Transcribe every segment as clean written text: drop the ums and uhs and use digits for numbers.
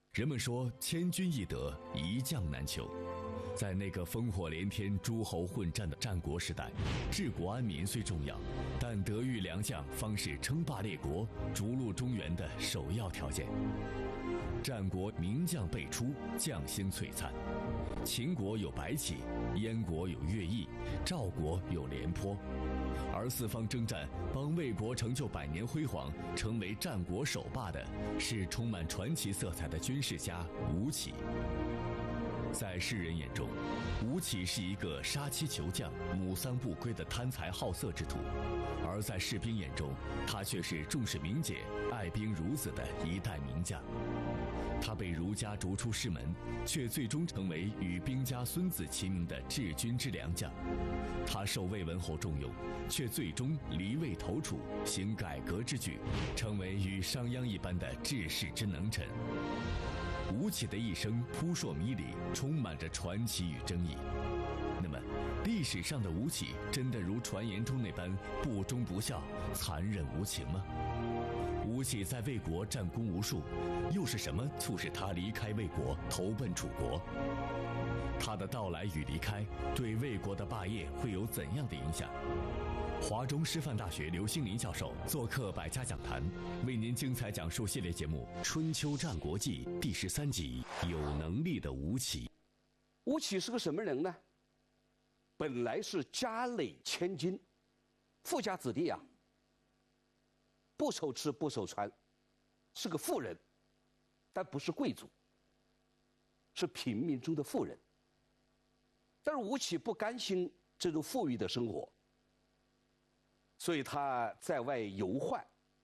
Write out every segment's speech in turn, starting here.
人们说千军易得，一将难求。在那个烽火连天、诸侯混战的战国时代，治国安民虽重要，但德育良将方是称霸列国、逐鹿中原的首要条件。战国名将辈出，将星璀璨。秦国有白起，燕国有乐毅，赵国有廉颇。而四方征战，帮魏国成就百年辉煌，成为战国首霸的，是充满传奇色彩的军事家吴起。在世人眼中，吴起是一个杀妻求将、母丧不归的贪财好色之徒；而在士兵眼中，他却是重视名节、爱兵如子的一代名将。他被儒家逐出师门，却最终成为与兵家孙子齐名的治军之良将。他受魏文侯重用，却最终离魏投楚，行改革之举，成为与商鞅一般的治世之能臣。吴起的一生扑朔迷离，充满着传奇与争议。那么，历史上的吴起真的如传言中那般不忠不孝、残忍无情吗？吴起在魏国战功无数，又是什么促使他离开魏国，投奔楚国？他的到来与离开，对魏国的霸业会有怎样的影响？华中师范大学刘兴林教授做客百家讲坛，为您精彩讲述系列节目《春秋战国纪》第13集《有能力的吴起》。 吴起是个什么人呢？本来是家累千金，富家子弟啊，不愁吃不愁穿，是个富人，但不是贵族，是平民中的富人。但是吴起不甘心这种富裕的生活，所以他在外游宦，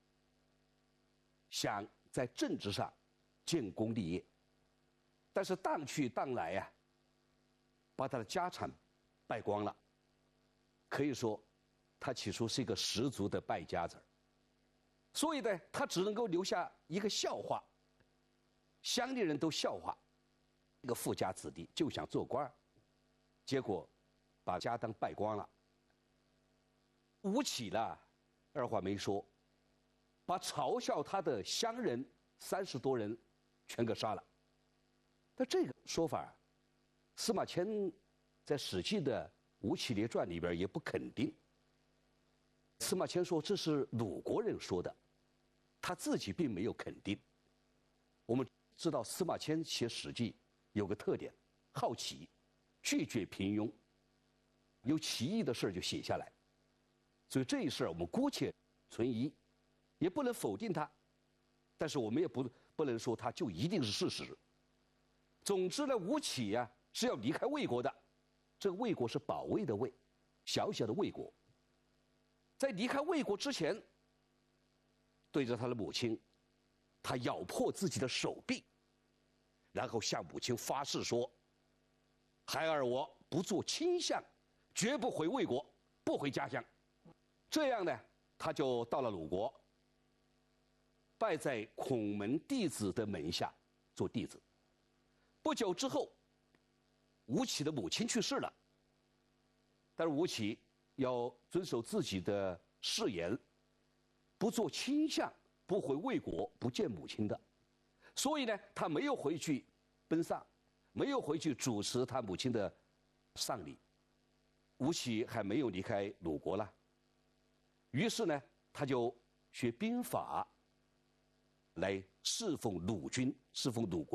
想在政治上建功立业。但是荡去荡来呀，把他的家产败光了。可以说，他起初是一个十足的败家子儿。所以呢，他只能够留下一个笑话，乡里人都笑话，一个富家子弟就想做官儿，结果把家当败光了。吴起呢，二话没说，把嘲笑他的乡人30多人全给杀了。但这个说法，司马迁在《史记》的《吴起列传》里边也不肯定。司马迁说这是鲁国人说的，他自己并没有肯定。我们知道司马迁写《史记》有个特点，好奇，拒绝平庸，有奇异的事就写下来。所以这一事我们姑且存疑，也不能否定它，但是我们也不能说它就一定是事实。总之呢，吴起呀是要离开魏国的，这个魏国是保卫的魏，小小的魏国。在离开魏国之前，对着他的母亲，他咬破自己的手臂，然后向母亲发誓说：“孩儿我不做卿相，绝不回魏国，不回家乡。”这样呢，他就到了鲁国，拜在孔门弟子的门下做弟子。不久之后，吴起的母亲去世了，但是吴起要遵守自己的誓言，不做卿相，不回魏国，不见母亲的。所以呢，他没有回去奔丧，没有回去主持他母亲的丧礼。吴起还没有离开鲁国了，于是呢，他就学兵法来侍奉鲁军，侍奉鲁国。